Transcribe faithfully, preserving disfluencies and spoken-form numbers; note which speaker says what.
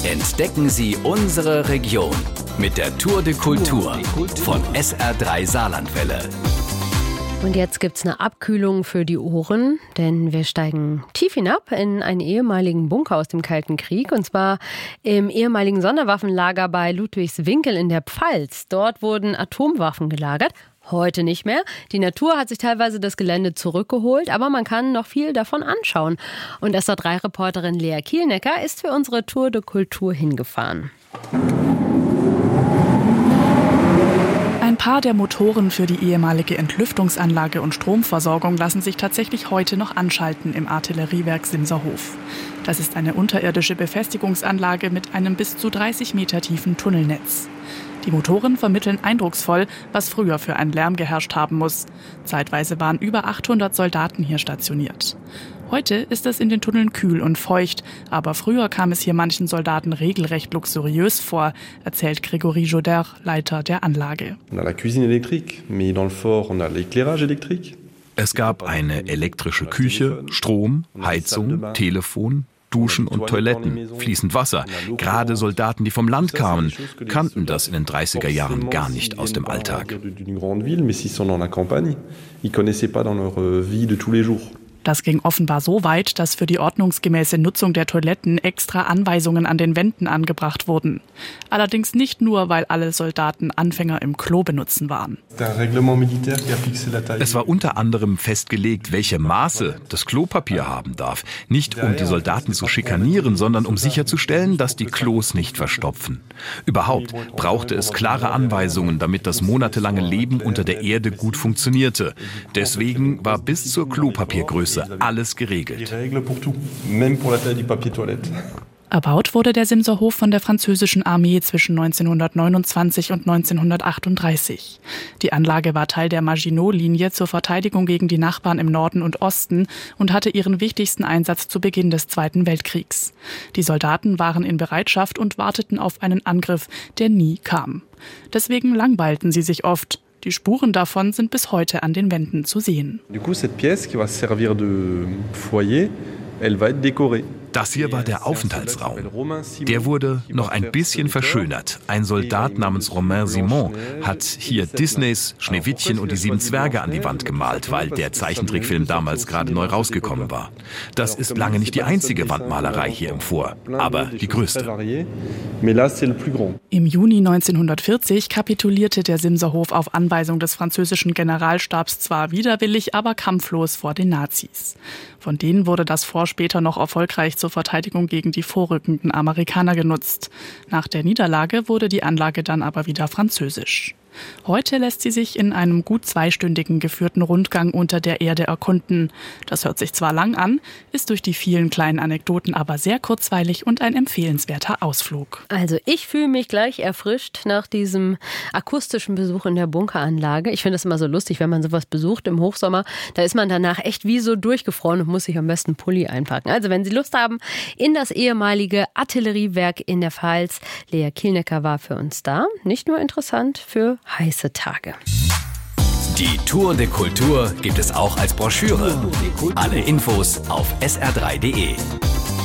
Speaker 1: Entdecken Sie unsere Region mit der Tour de Kultur von S R drei Saarlandwelle.
Speaker 2: Und jetzt gibt's eine Abkühlung für die Ohren, denn wir steigen tief hinab in einen ehemaligen Bunker aus dem Kalten Krieg, und zwar im ehemaligen Sonderwaffenlager bei Ludwigswinkel in der Pfalz. Dort wurden Atomwaffen gelagert. Heute nicht mehr. Die Natur hat sich teilweise das Gelände zurückgeholt, aber man kann noch viel davon anschauen. Und S R drei Reporterin Lea Kielnecker ist für unsere Tour de Kultur hingefahren.
Speaker 3: Ein paar der Motoren für die ehemalige Entlüftungsanlage und Stromversorgung lassen sich tatsächlich heute noch anschalten im Artilleriewerk Simserhof. Das ist eine unterirdische Befestigungsanlage mit einem bis zu dreißig Meter tiefen Tunnelnetz. Die Motoren vermitteln eindrucksvoll, was früher für einen Lärm geherrscht haben muss. Zeitweise waren über achthundert Soldaten hier stationiert. Heute ist es in den Tunneln kühl und feucht, aber früher kam es hier manchen Soldaten regelrecht luxuriös vor, erzählt Grégory Joder, Leiter der Anlage.
Speaker 4: Es gab eine elektrische Küche, Strom, Heizung, Telefon, Duschen und Toiletten, fließend Wasser. Gerade Soldaten, die vom Land kamen, kannten das in den dreißiger Jahren gar nicht aus dem Alltag.
Speaker 3: Das ging offenbar so weit, dass für die ordnungsgemäße Nutzung der Toiletten extra Anweisungen an den Wänden angebracht wurden. Allerdings nicht nur, weil alle Soldaten Anfänger im Klo benutzen waren.
Speaker 4: Es war unter anderem festgelegt, welche Maße das Klopapier haben darf. Nicht um die Soldaten zu schikanieren, sondern um sicherzustellen, dass die Klos nicht verstopfen. Überhaupt brauchte es klare Anweisungen, damit das monatelange Leben unter der Erde gut funktionierte. Deswegen war bis zur Klopapiergröße alles geregelt.
Speaker 3: Erbaut wurde der Simserhof von der französischen Armee zwischen neunzehnhundertneunundzwanzig und neunzehnhundertachtunddreißig. Die Anlage war Teil der Maginot-Linie zur Verteidigung gegen die Nachbarn im Norden und Osten und hatte ihren wichtigsten Einsatz zu Beginn des Zweiten Weltkriegs. Die Soldaten waren in Bereitschaft und warteten auf einen Angriff, der nie kam. Deswegen langweilten sie sich oft. Die Spuren davon sind bis heute an den Wänden zu sehen.
Speaker 4: Das hier war der Aufenthaltsraum. Der wurde noch ein bisschen verschönert. Ein Soldat namens Romain Simon hat hier Disneys Schneewittchen und die sieben Zwerge an die Wand gemalt, weil der Zeichentrickfilm damals gerade neu rausgekommen war. Das ist lange nicht die einzige Wandmalerei hier im Fort, aber die größte.
Speaker 3: Im Juni neunzehnhundertvierzig kapitulierte der Simserhof auf Anweisung des französischen Generalstabs zwar widerwillig, aber kampflos vor den Nazis. Von denen wurde das Fort später noch erfolgreich zur Verteidigung gegen die vorrückenden Amerikaner genutzt. Nach der Niederlage wurde die Anlage dann aber wieder französisch. Heute lässt sie sich in einem gut zweistündigen geführten Rundgang unter der Erde erkunden. Das hört sich zwar lang an, ist durch die vielen kleinen Anekdoten aber sehr kurzweilig und ein empfehlenswerter Ausflug.
Speaker 2: Also ich fühle mich gleich erfrischt nach diesem akustischen Besuch in der Bunkeranlage. Ich finde es immer so lustig, wenn man sowas besucht im Hochsommer. Da ist man danach echt wie so durchgefroren und muss sich am besten Pulli einpacken. Also wenn Sie Lust haben, in das ehemalige Artilleriewerk in der Pfalz. Lea Kielnecker war für uns da. Nicht nur interessant für heiße Tage.
Speaker 1: Die Tour de Kultur gibt es auch als Broschüre. Alle Infos auf S R drei punkt de.